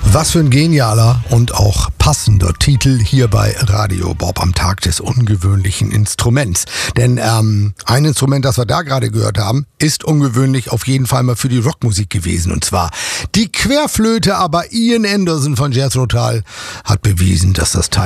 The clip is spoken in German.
Was für ein genialer und auch passender Titel hier bei Radio Bob am Tag des ungewöhnlichen Instruments. Denn ein Instrument, das wir da gerade gehört haben, ist ungewöhnlich auf jeden Fall mal für die Rockmusik gewesen. Und zwar die Querflöte, aber Ian Anderson von Jethro Tull hat bewiesen, dass das Teil